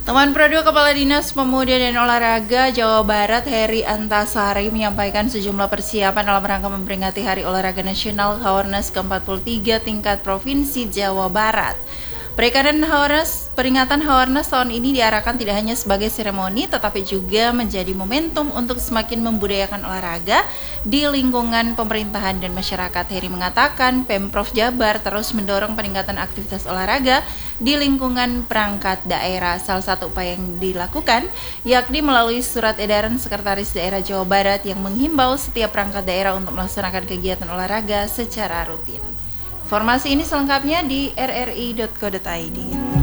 Teman Prodo Kepala Dinas Pemuda dan Olahraga Jawa Barat Heri Antasari menyampaikan sejumlah persiapan dalam rangka memperingati Hari Olahraga Nasional Haornas ke-43 tingkat Provinsi Jawa Barat. Peringatan Haornas tahun ini diarahkan tidak hanya sebagai seremoni, tetapi juga menjadi momentum untuk semakin membudayakan olahraga di lingkungan pemerintahan dan masyarakat. Heri mengatakan Pemprov Jabar terus mendorong peningkatan aktivitas olahraga di lingkungan perangkat daerah. Salah satu upaya yang dilakukan yakni melalui surat edaran Sekretaris Daerah Jawa Barat yang menghimbau setiap perangkat daerah untuk melaksanakan kegiatan olahraga secara rutin. Informasi ini selengkapnya di rri.co.id.